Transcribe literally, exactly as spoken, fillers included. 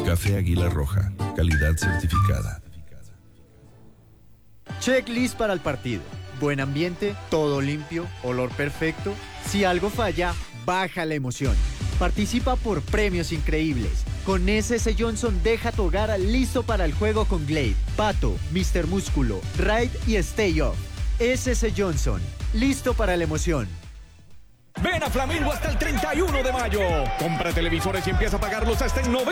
Café Águila Roja, calidad certificada. Checklist para el partido. Buen ambiente, todo limpio, olor perfecto. Si algo falla, baja la emoción. Participa por premios increíbles. Con S S Johnson deja tu hogar listo para el juego con Glade, Pato, míster Músculo, Raid y Stay Off. S S Johnson, listo para la emoción. Ven a Flamingo hasta el treinta y uno de mayo. Compra televisores y empieza a pagarlos hasta en noventa.